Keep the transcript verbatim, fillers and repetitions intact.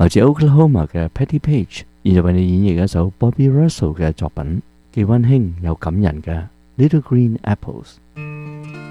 來自 Oklahoma 嘅 Patti Page，現在為你演繹一首 Bobby Russell 嘅作品，既溫馨又感人嘅《Little Green Apples》。